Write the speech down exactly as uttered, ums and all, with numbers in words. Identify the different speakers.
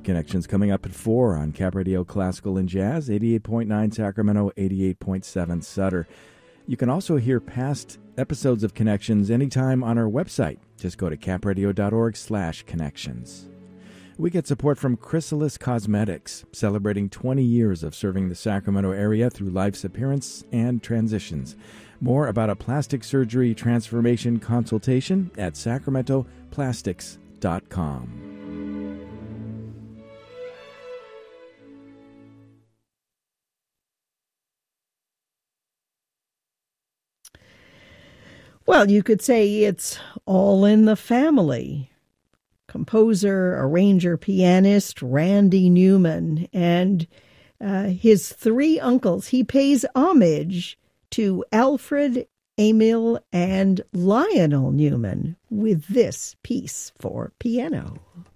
Speaker 1: Connections coming up at four on Cap Radio Classical and Jazz, eighty-eight point nine Sacramento, eighty-eight point seven Sutter. You can also hear past episodes of Connections anytime on our website. Just go to capradio.org slash connections. We get support from Chrysalis Cosmetics, celebrating twenty years of serving the Sacramento area through life's appearance and transitions. More about a plastic surgery transformation consultation at sacramento plastics dot com.
Speaker 2: Well, you could say it's all in the family. Composer, arranger, pianist Randy Newman and uh, his three uncles. He pays homage to Alfred, Emil, and Lionel Newman with this piece for piano.